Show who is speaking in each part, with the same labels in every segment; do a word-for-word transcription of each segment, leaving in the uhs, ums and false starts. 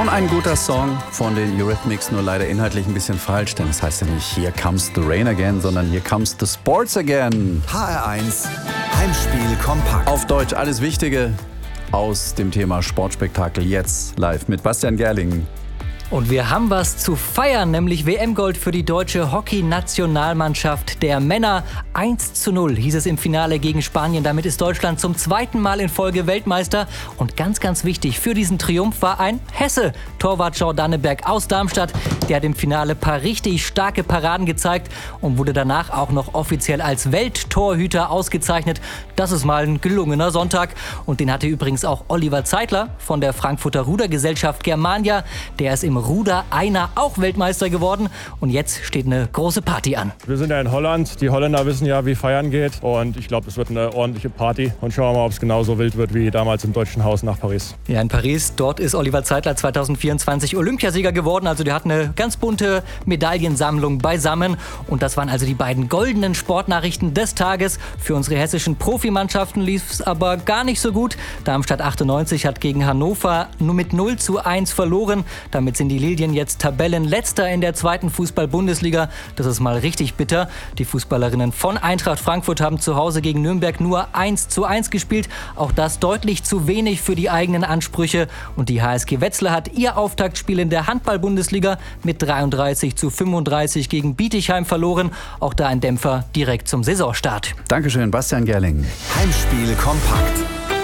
Speaker 1: Schon ein guter Song von den Eurythmics, nur leider inhaltlich ein bisschen falsch, denn es heißt ja nicht Here Comes the Rain Again, sondern Here Comes the Sports Again.
Speaker 2: H R eins Heimspiel kompakt.
Speaker 1: Auf Deutsch alles Wichtige aus dem Thema Sportspektakel jetzt live mit Bastian Gerling.
Speaker 3: Und wir haben was zu feiern, nämlich W M-Gold für die deutsche Hockey-Nationalmannschaft der Männer. eins zu null hieß es im Finale gegen Spanien. Damit ist Deutschland zum zweiten Mal in Folge Weltmeister. Und ganz, ganz wichtig für diesen Triumph war ein Hesse, Torwart Jean Danneberg aus Darmstadt. Der hat im Finale ein paar richtig starke Paraden gezeigt und wurde danach auch noch offiziell als Welttorhüter ausgezeichnet. Das ist mal ein gelungener Sonntag. Und den hatte übrigens auch Oliver Zeitler von der Frankfurter Rudergesellschaft Germania. Der ist im Ruder einer auch Weltmeister geworden und jetzt steht eine große Party an.
Speaker 4: Wir sind ja in Holland, die Holländer wissen ja, wie feiern geht und ich glaube, es wird eine ordentliche Party und schauen wir mal, ob es genauso wild wird wie damals im Deutschen Haus nach Paris.
Speaker 3: Ja, in Paris, dort ist Oliver Zeitler zweitausendvierundzwanzig Olympiasieger geworden, also der hat eine ganz bunte Medaillensammlung beisammen und das waren also die beiden goldenen Sportnachrichten des Tages. Für unsere hessischen Profimannschaften lief es aber gar nicht so gut. Darmstadt achtundneunzig hat gegen Hannover nur mit null zu eins verloren, damit sind die Lilien jetzt Tabellenletzter in der zweiten Fußball-Bundesliga. Das ist mal richtig bitter. Die Fußballerinnen von Eintracht Frankfurt haben zu Hause gegen Nürnberg nur eins zu eins gespielt. Auch das deutlich zu wenig für die eigenen Ansprüche. Und die H S G Wetzlar hat ihr Auftaktspiel in der Handball-Bundesliga mit dreiunddreißig zu fünfunddreißig gegen Bietigheim verloren. Auch da ein Dämpfer direkt zum Saisonstart.
Speaker 1: Dankeschön, Bastian Gerling.
Speaker 2: Heimspiel kompakt.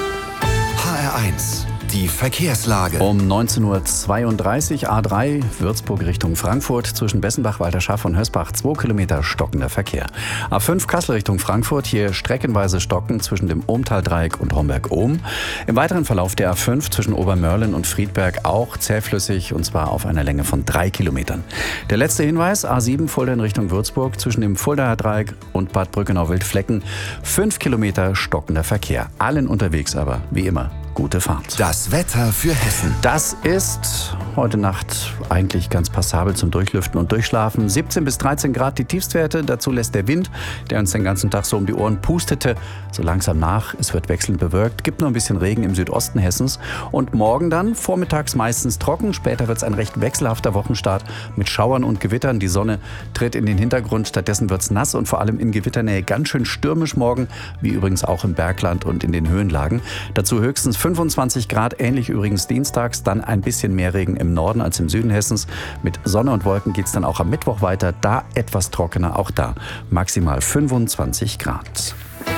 Speaker 2: H R eins. Die Verkehrslage.
Speaker 1: Um neunzehn Uhr zweiunddreißig A drei Würzburg Richtung Frankfurt zwischen Bessenbach, Walterschaff und Hösbach zwei Kilometer stockender Verkehr. A fünf Kassel Richtung Frankfurt, hier streckenweise Stocken zwischen dem Ohmtal-Dreieck und Homberg-Ohm. Im weiteren Verlauf der A fünf zwischen Obermörlen und Friedberg auch zähflüssig und zwar auf einer Länge von drei Kilometern. Der letzte Hinweis, A sieben Fulda in Richtung Würzburg zwischen dem Fuldaer Dreieck und Bad Brückenau-Wildflecken fünf Kilometer stockender Verkehr. Allen unterwegs aber, wie immer, gute Fahrt.
Speaker 2: Das Wetter für Hessen.
Speaker 1: Das ist heute Nacht eigentlich ganz passabel zum Durchlüften und Durchschlafen. siebzehn bis dreizehn Grad die Tiefstwerte. Dazu lässt der Wind, der uns den ganzen Tag so um die Ohren pustete, so langsam nach. Es wird wechselnd bewölkt. Gibt nur ein bisschen Regen im Südosten Hessens. Und morgen dann vormittags meistens trocken. Später wird es ein recht wechselhafter Wochenstart mit Schauern und Gewittern. Die Sonne tritt in den Hintergrund. Stattdessen wird es nass und vor allem in Gewitternähe ganz schön stürmisch morgen. Wie übrigens auch im Bergland und in den Höhenlagen. Dazu höchstens fünfundzwanzig Grad, ähnlich übrigens dienstags, dann ein bisschen mehr Regen im Norden als im Süden Hessens. Mit Sonne und Wolken geht es dann auch am Mittwoch weiter, da etwas trockener, auch da maximal fünfundzwanzig Grad.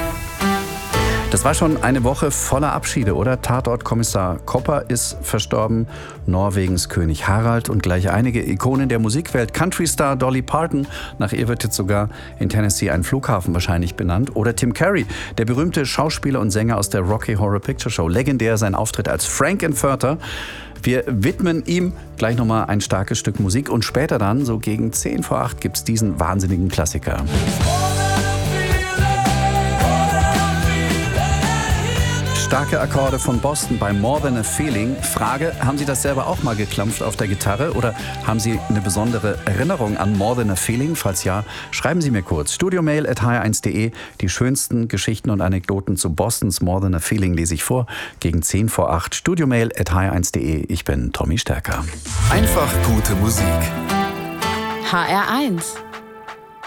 Speaker 1: Das war schon eine Woche voller Abschiede, oder? Tatortkommissar Kopper ist verstorben, Norwegens König Harald und gleich einige Ikonen der Musikwelt. Countrystar Dolly Parton, nach ihr wird jetzt sogar in Tennessee ein Flughafen wahrscheinlich benannt. Oder Tim Curry, der berühmte Schauspieler und Sänger aus der Rocky Horror Picture Show. Legendär sein Auftritt als Frank-N-Furter. Wir widmen ihm gleich nochmal ein starkes Stück Musik und später dann, so gegen zehn vor acht, gibt's diesen wahnsinnigen Klassiker. Starke Akkorde von Boston bei More Than a Feeling. Frage, haben Sie das selber auch mal geklampft auf der Gitarre oder haben Sie eine besondere Erinnerung an More Than a Feeling? Falls ja, schreiben Sie mir kurz. studiomail at h r eins punkt de. Die schönsten Geschichten und Anekdoten zu Bostons More Than a Feeling lese ich vor. Gegen zehn vor acht. studiomail at h r eins punkt de. Ich bin Tommy Stärker.
Speaker 2: Einfach gute Musik.
Speaker 5: H R eins.